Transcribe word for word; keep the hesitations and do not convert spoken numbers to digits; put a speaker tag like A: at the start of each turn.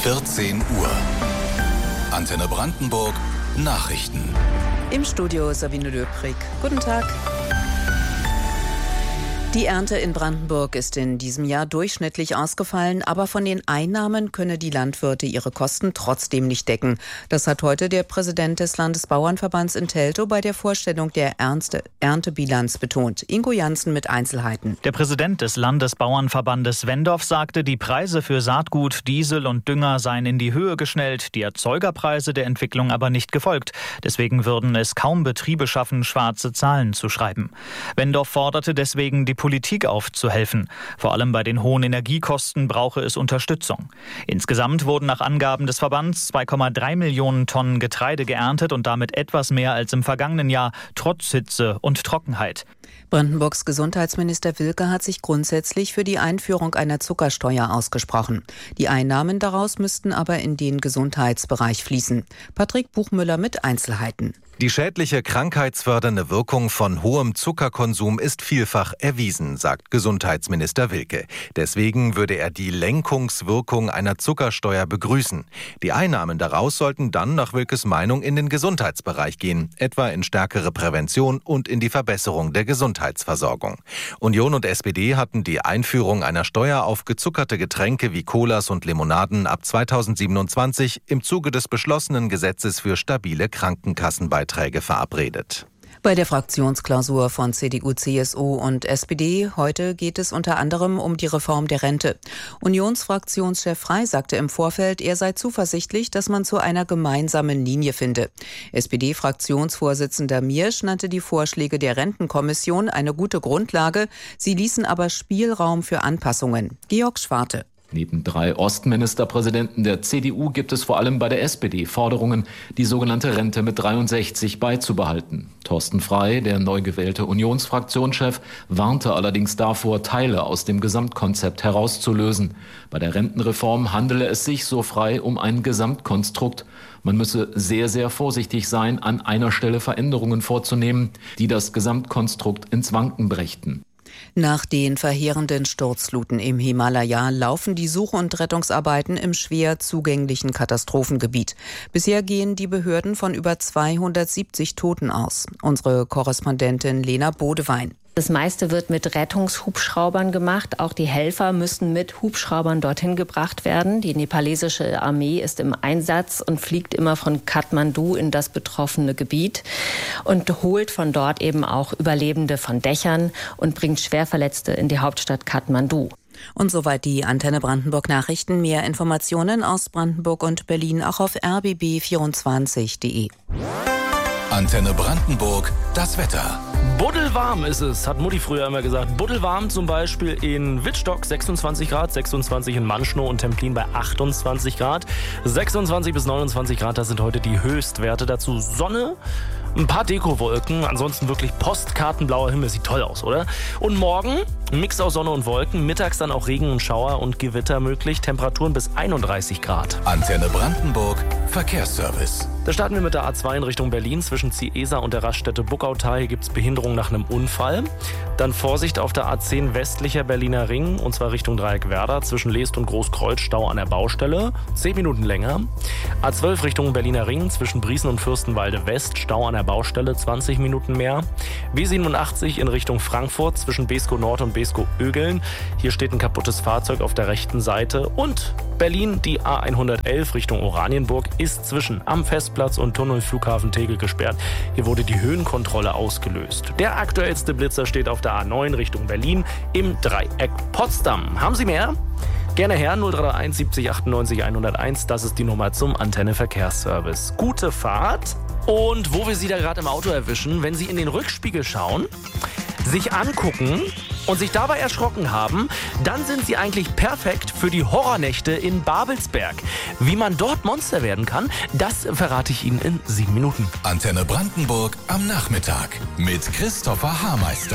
A: vierzehn Uhr. Antenne Brandenburg Nachrichten.
B: Im Studio Sabine Löbrig. Guten Tag. Die Ernte in Brandenburg ist in diesem Jahr durchschnittlich ausgefallen, aber von den Einnahmen könne die Landwirte ihre Kosten trotzdem nicht decken. Das hat heute der Präsident des Landesbauernverbands in Teltow bei der Vorstellung der Ernte- Erntebilanz betont. Ingo Janssen mit Einzelheiten.
C: Der Präsident des Landesbauernverbandes Wendorf sagte, die Preise für Saatgut, Diesel und Dünger seien in die Höhe geschnellt, die Erzeugerpreise der Entwicklung aber nicht gefolgt. Deswegen würden es kaum Betriebe schaffen, schwarze Zahlen zu schreiben. Wendorf forderte deswegen die Politik aufzuhelfen. Vor allem bei den hohen Energiekosten brauche es Unterstützung. Insgesamt wurden nach Angaben des Verbands zwei Komma drei Millionen Tonnen Getreide geerntet und damit etwas mehr als im vergangenen Jahr, trotz Hitze und Trockenheit.
B: Brandenburgs Gesundheitsminister Wilke hat sich grundsätzlich für die Einführung einer Zuckersteuer ausgesprochen. Die Einnahmen daraus müssten aber in den Gesundheitsbereich fließen. Patrick Buchmüller mit Einzelheiten.
D: Die schädliche krankheitsfördernde Wirkung von hohem Zuckerkonsum ist vielfach erwiesen, sagt Gesundheitsminister Wilke. Deswegen würde er die Lenkungswirkung einer Zuckersteuer begrüßen. Die Einnahmen daraus sollten dann nach Wilkes Meinung in den Gesundheitsbereich gehen, etwa in stärkere Prävention und in die Verbesserung der Gesundheitsversorgung. Union und S P D hatten die Einführung einer Steuer auf gezuckerte Getränke wie Colas und Limonaden ab zweitausendsiebenundzwanzig im Zuge des beschlossenen Gesetzes für stabile Krankenkassenbeiträge verabredet.
B: Bei der Fraktionsklausur von C D U, C S U und S P D heute geht es unter anderem um die Reform der Rente. Unionsfraktionschef Frey sagte im Vorfeld, er sei zuversichtlich, dass man zu einer gemeinsamen Linie finde. S P D-Fraktionsvorsitzender Miersch nannte die Vorschläge der Rentenkommission eine gute Grundlage. Sie ließen aber Spielraum für Anpassungen. Georg Schwarte.
E: Neben drei Ostministerpräsidenten der C D U gibt es vor allem bei der S P D Forderungen, die sogenannte Rente mit dreiundsechzig beizubehalten. Thorsten Frey, der neu gewählte Unionsfraktionschef, warnte allerdings davor, Teile aus dem Gesamtkonzept herauszulösen. Bei der Rentenreform handele es sich, so Frey, um ein Gesamtkonstrukt. Man müsse sehr, sehr vorsichtig sein, an einer Stelle Veränderungen vorzunehmen, die das Gesamtkonstrukt ins Wanken brächten.
B: Nach den verheerenden Sturzfluten im Himalaya laufen die Such- und Rettungsarbeiten im schwer zugänglichen Katastrophengebiet. Bisher gehen die Behörden von über zweihundertsiebzig Toten aus. Unsere Korrespondentin Lena Bodewein.
F: Das meiste wird mit Rettungshubschraubern gemacht. Auch die Helfer müssen mit Hubschraubern dorthin gebracht werden. Die nepalesische Armee ist im Einsatz und fliegt immer von Kathmandu in das betroffene Gebiet und holt von dort eben auch Überlebende von Dächern und bringt Schwerverletzte in die Hauptstadt Kathmandu.
B: Und soweit die Antenne Brandenburg Nachrichten. Mehr Informationen aus Brandenburg und Berlin auch auf r b b vierundzwanzig punkt de.
A: Antenne Brandenburg, das Wetter.
G: Buddelwarm ist es, hat Mutti früher immer gesagt. Buddelwarm zum Beispiel in Wittstock sechsundzwanzig Grad, sechsundzwanzig in Manschnow und Templin bei achtundzwanzig Grad. sechsundzwanzig bis neunundzwanzig Grad, das sind heute die Höchstwerte. Dazu Sonne, ein paar Dekowolken, ansonsten wirklich postkartenblauer Himmel. Sieht toll aus, oder? Und morgen ein Mix aus Sonne und Wolken, mittags dann auch Regen und Schauer und Gewitter möglich. Temperaturen bis einunddreißig Grad.
A: Antenne Brandenburg, Verkehrsservice.
G: Da starten wir mit der A zwei in Richtung Berlin zwischen Ciesa und der Raststätte Buckautal. Hier gibt es Behinderung nach einem Unfall. Dann Vorsicht auf der A zehn westlicher Berliner Ring, und zwar Richtung Dreieckwerder zwischen Leest und Großkreuz, Stau an der Baustelle. Zehn Minuten länger. A zwölf Richtung Berliner Ring zwischen Briesen und Fürstenwalde West, Stau an der Baustelle, zwanzig Minuten mehr. B siebenundachtzig in Richtung Frankfurt zwischen Beeskow Nord und Beeskow Ögeln. Hier steht ein kaputtes Fahrzeug auf der rechten Seite. Und Berlin, die A hundertelf Richtung Oranienburg, ist zwischen am Festplatz und Tunnelflughafen Tegel gesperrt. Hier wurde die Höhenkontrolle ausgelöst. Der aktuellste Blitzer steht auf der A neun Richtung Berlin im Dreieck Potsdam. Haben Sie mehr? Gerne her, null drei eins siebzig achtundneunzig hunderteins, das ist die Nummer zum Antenne Verkehrsservice. Gute Fahrt. Und wo wir Sie da gerade im Auto erwischen, wenn Sie in den Rückspiegel schauen, sich angucken und sich dabei erschrocken haben, dann sind Sie eigentlich perfekt für die Horrornächte in Babelsberg. Wie man dort Monster werden kann, das verrate ich Ihnen in sieben Minuten.
A: Antenne Brandenburg am Nachmittag mit Christopher Haarmeister.